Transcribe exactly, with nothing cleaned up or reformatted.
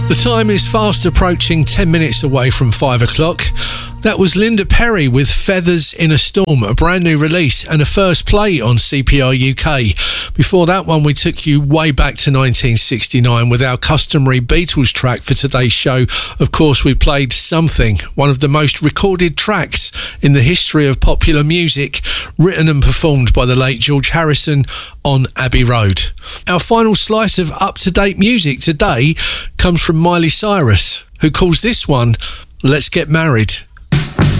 The time is fast approaching ten minutes away from five o'clock. That was Linda Perry with Feathers in a Storm, a brand new release and a first play on C P R U K. Before that one, we took you way back to nineteen sixty-nine with our customary Beatles track for today's show. Of course, we played Something, one of the most recorded tracks in the history of popular music, written and performed by the late George Harrison on Abbey Road. Our final slice of up-to-date music today comes from Miley Cyrus, who calls this one Let's Get Married.